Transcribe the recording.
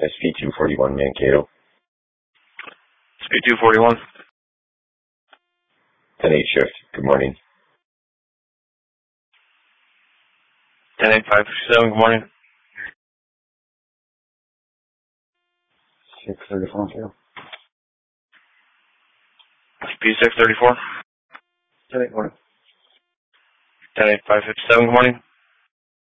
SP241 Mankato. SP241. 10-8 shift. Good morning. 10-8-5-7, good morning. 634 Mankato. SP634. 10-8 morning. 10-8-5-7, good morning.